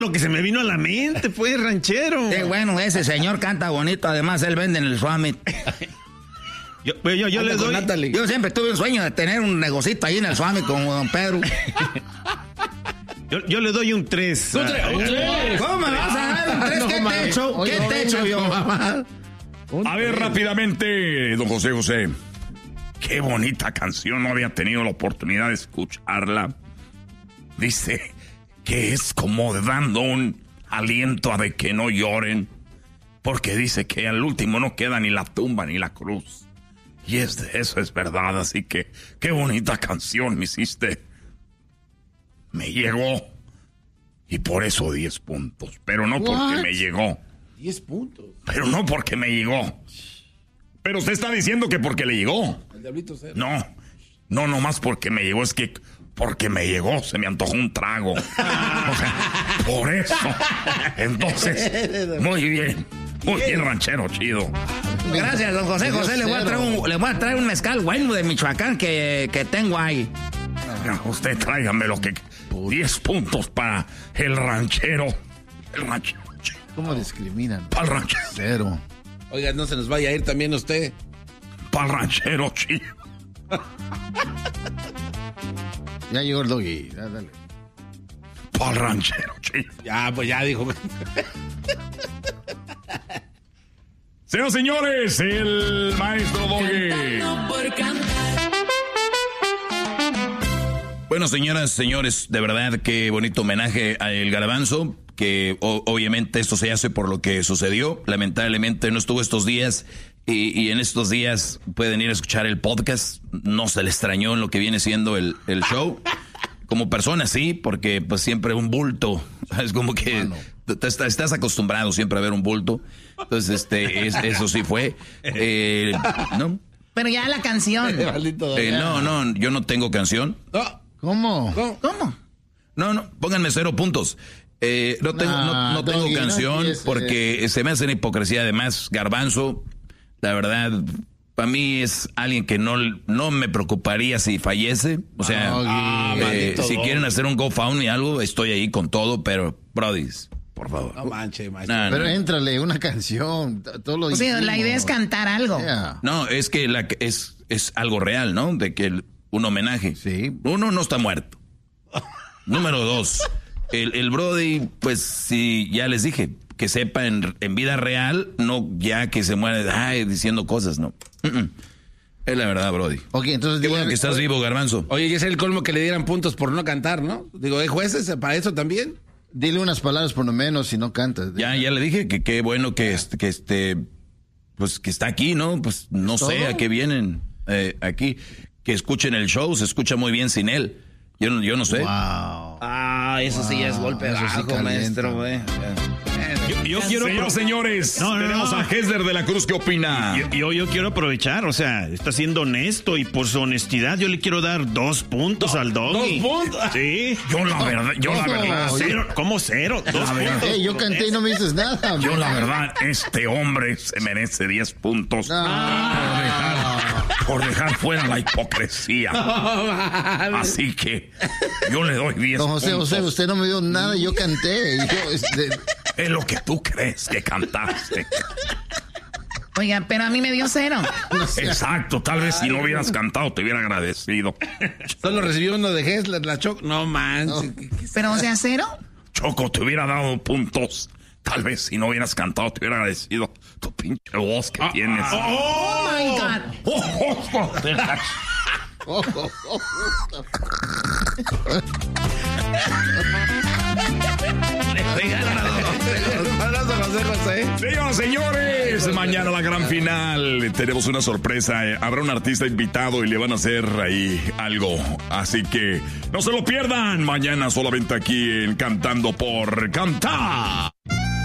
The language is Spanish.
Lo que se me vino a la mente fue ranchero. Qué bueno, ese señor canta bonito. Además, él vende en el Summit. Yo le doy... Natalie. Yo siempre tuve un sueño de tener un negocito ahí en el Summit como don Pedro. Yo le doy un 3. ¿Cómo me vas a dar un 3? No, ¿Qué te echo yo, mamá? A ver, rápidamente, don José. Qué bonita canción, no había tenido la oportunidad de escucharla. Dice que es como dando un aliento a de que no lloren, porque dice que al último no queda ni la tumba ni la cruz. Y eso es verdad, así que qué bonita canción me hiciste. Me llegó. Y por eso 10 puntos, pero no porque me llegó. 10 puntos. Pero no porque me llegó. Pero usted está diciendo que porque le llegó. El diablito cero. No, nomás porque me llegó. Es que porque me llegó, se me antojó un trago. O sea, por eso. Entonces, muy bien, ranchero, chido. Gracias, don José. José, le voy a traer un mezcal bueno de Michoacán que tengo ahí. Usted tráigame lo que... 10 puntos para el ranchero. El ranchero. ¿Cómo discriminan? Para el ranchero. Cero. Oiga, no se nos vaya a ir también usted. Para el ranchero, chido. Ya llegó el doggy. Dale. Para el ranchero, chido. Ya, pues ya dijo. Señoras y señores, el maestro Doggy. Bueno, señoras, señores, de verdad qué bonito homenaje a El Garbanzo, que obviamente esto se hace por lo que sucedió. Lamentablemente no estuvo estos días y en estos días pueden ir a escuchar el podcast. No se le extrañó en lo que viene siendo el show. Como persona sí, porque pues siempre un bulto. Es como que estás acostumbrado siempre a ver un bulto. Entonces, eso sí fue. ¿No? Pero ya la canción. No, yo no tengo canción. ¿Cómo? No, pónganme 0 puntos. No tengo canción porque se me hace una hipocresía. Además, Garbanzo, la verdad, para mí es alguien que no me preocuparía si fallece. O sea, si quieren hacer un GoFundMe algo, estoy ahí con todo, pero, brodis, por favor. No manches, Pero éntrale una canción. Todo lo la idea es cantar algo. Yeah. No, es que es algo real, ¿no? De que un homenaje. Sí. Uno, no está muerto. Número 2, el Brody, pues sí, ya les dije, que sepa en vida real, no ya que se muere diciendo cosas, no. Es la verdad, Brody. Ok, entonces... Qué bueno que estás vivo, Garbanzo. Oye, y es el colmo que le dieran puntos por no cantar, ¿no? Digo, ¿hay jueces para eso también? Dile unas palabras por lo menos si no cantas. Ya le dije que qué bueno que pues que está aquí, ¿no? Pues no sé a qué vienen aquí. Que escuchen el show, se escucha muy bien sin él. Yo no sé. Wow. Eso sí ya es golpe bajo, maestro, güey. Yo quiero, señores. Tenemos a Hesler de la Cruz, ¿qué opina? Yo quiero aprovechar, o sea, está siendo honesto y por su honestidad yo le quiero dar 2 puntos al Doggy. ¿2 puntos? Sí. Yo la verdad. Cero, ¿cómo 0? 2 puntos. Yo canté y no me dices nada. Yo la verdad, este hombre se merece 10 puntos por dejar fuera la hipocresía. Así que yo le doy 10 puntos. José, usted no me dio nada y yo canté. Es lo que tú crees que cantaste. Oiga, pero a mí me dio 0. Exacto, tal vez si no hubieras cantado te hubiera agradecido. Solo recibió uno de Hesler, la Choco. No manches. Pero, o sea, 0. Choco, te hubiera dado puntos. Tal vez si no hubieras cantado te hubiera agradecido tu pinche voz que tienes. Oh my God. Señoras, señores, mañana la gran final. Tenemos una sorpresa. Habrá un artista invitado y le van a hacer ahí algo. Así que no se lo pierdan. Mañana solamente aquí en Cantando por Cantar.